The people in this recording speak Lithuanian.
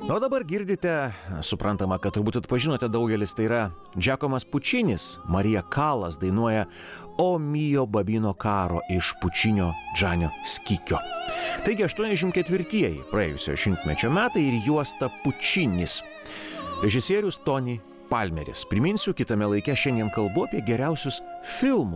O dabar girdite, suprantama, kad turbūt atpažinote daugelis, tai yra Giacomas Pučinis, Marija Kalas dainuoja O mio babino caro iš Pučinio Džanio Skikio. Taigi 84-ieji praėjusio šimtmečio metai ir juosta Pučinis. Režisierius Tony Palmeris. Priminsiu, kitame laike šiandien kalbu apie geriausius filmų